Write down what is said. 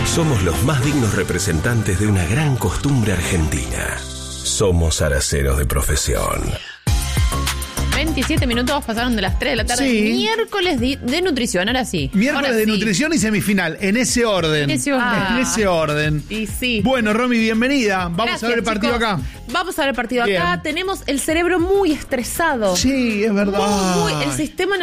Somos los más dignos representantes de una gran costumbre argentina. Somos araceros de profesión. 27 minutos pasaron de las 3 de la tarde. Sí. Miércoles de nutrición, ahora sí. Miércoles Ahora de sí. nutrición y semifinal, en ese orden. En ese orden. En ese orden. Y sí. Bueno, Romy, bienvenida. Vamos Gracias, a ver el partido chicos. acá. Vamos a ver el partido Bien. acá. Tenemos el cerebro muy estresado. Sí, es verdad. El sistema